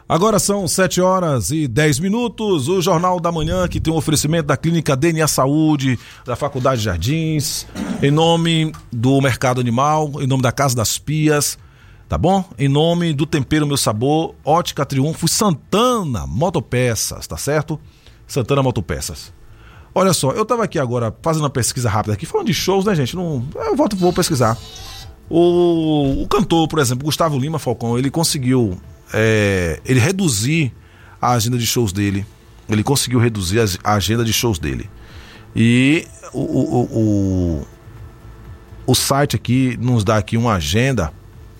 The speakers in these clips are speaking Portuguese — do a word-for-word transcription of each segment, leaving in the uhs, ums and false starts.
Agora são sete horas e dez minutos, o Jornal da Manhã, que tem um oferecimento da Clínica D N A Saúde, da Faculdade Jardins, em nome do Mercado Animal, em nome da Casa das Pias, tá bom? Em nome do Tempero Meu Sabor, Ótica Triunfo, Santana Motopeças, tá certo? Santana Motopeças. Olha só, eu tava aqui agora fazendo uma pesquisa rápida aqui, falando de shows, né, gente? Não, eu volto, vou pesquisar. O, o cantor, por exemplo, Gustavo Lima Falcão, ele conseguiu... É, ele reduzir a agenda de shows dele. Ele conseguiu reduzir a agenda de shows dele. E o, o, o, o site aqui nos dá aqui uma agenda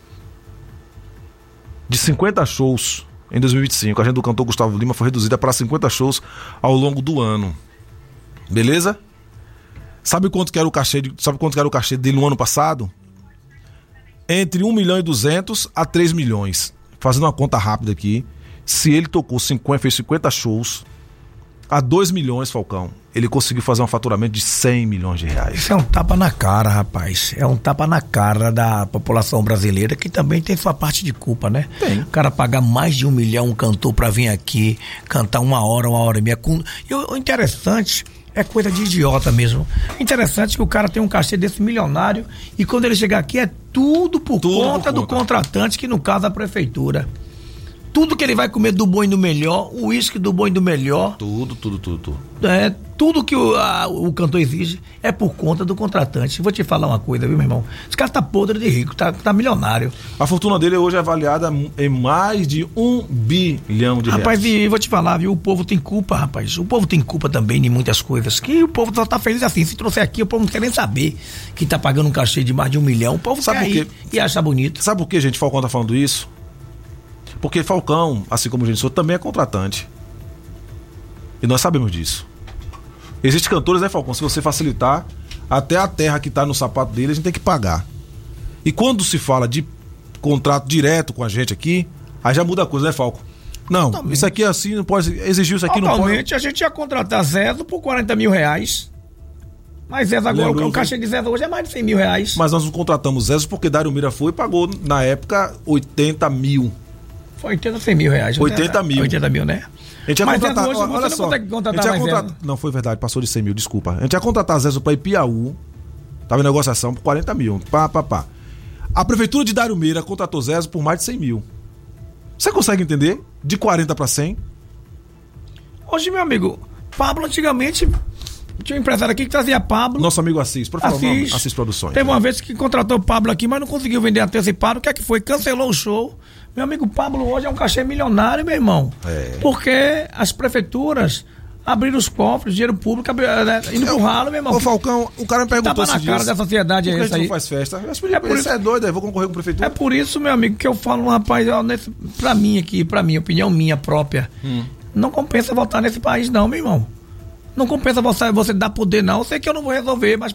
de cinquenta shows em dois mil e vinte e cinco. A agenda do cantor Gustavo Lima foi reduzida para cinquenta shows ao longo do ano. Beleza? Sabe quanto que era o cachê, de, sabe quanto que era o cachê dele no ano passado? Entre um milhão e duzentos a três milhões. Fazendo uma conta rápida aqui, se ele tocou cinquenta, fez cinquenta shows a dois milhões, Falcão, ele conseguiu fazer um faturamento de cem milhões de reais. Isso é um tapa na cara, rapaz. É um tapa na cara da população brasileira, que também tem sua parte de culpa, né? Tem. O cara pagar mais de um milhão um cantor pra vir aqui cantar uma hora, uma hora e meia. E o interessante é coisa de idiota mesmo. Interessante que o cara tem um cachê desse milionário e quando ele chegar aqui é tudo por tudo conta por do conta. contratante, que no caso é a prefeitura. Tudo que ele vai comer do bom e do melhor, o uísque do bom e do melhor. Tudo, tudo, tudo, tudo. É, tudo que o, a, o cantor exige é por conta do contratante. Vou te falar uma coisa, viu, meu irmão? Esse cara tá podre de rico, tá, tá milionário. A fortuna dele hoje é avaliada em mais de um bilhão de rapaz, reais. Rapaz, e vou te falar, viu? O povo tem culpa, rapaz. O povo tem culpa também de muitas coisas. Que o povo só tá feliz assim. Se trouxer aqui, o povo não quer nem saber que tá pagando um cachê de mais de um milhão. O povo sabe quer por quê? Ir e acha bonito. Sabe por que, gente, Falcão tá falando isso? Porque Falcão, assim como o gente Souto, também é contratante. E nós sabemos disso. Existem cantores, né, Falcão? Se você facilitar, até a terra que tá no sapato dele, a gente tem que pagar. E quando se fala de contrato direto com a gente aqui, aí já muda a coisa, né, Falcão? Não, totalmente. Isso aqui é assim, não pode exigir isso aqui, totalmente. Não pode. Totalmente, a gente ia contratar Zezo por quarenta mil reais. Mas Zezo agora, Lembrou, o cachê de Zezo hoje é mais de cem mil reais. Mas nós não contratamos Zezo porque Dário Mira foi e pagou, na época, oitenta mil. Foi oitenta, cem mil reais. oitenta mil. oitenta mil, né? A gente ia mas contratar, hoje, olha você só, não consegue contratar mais contratar, não, foi verdade, passou de cem mil, desculpa. A gente ia contratar Zezo pra Ipiaú, tava em negociação por quarenta mil, pá, pá, pá. A prefeitura de Dário Meira contratou Zezo por mais de cem mil. Você consegue entender? De quarenta para cem? Hoje, meu amigo, Pablo antigamente... Tinha um empresário aqui que trazia Pablo. Nosso amigo Assis, por favor, Assis, Assis Produções. Teve uma vez que contratou o Pablo aqui, mas não conseguiu vender antecipado. O que é que foi? Cancelou o show. Meu amigo Pablo hoje é um cachê milionário, meu irmão. É. Porque as prefeituras abriram os cofres, dinheiro público, né, indo pro ralo, meu irmão. Ô, Falcão, o cara me perguntou se na cara da sociedade é essa aí. Não faz festa. É por isso é doido, eu vou concorrer com a prefeitura. É por isso, meu amigo, que eu falo, rapaz, ó, nesse, pra mim aqui, pra mim, opinião minha própria, hum. não compensa votar nesse país não, meu irmão. Não compensa você, você dar poder não, eu sei que eu não vou resolver, mas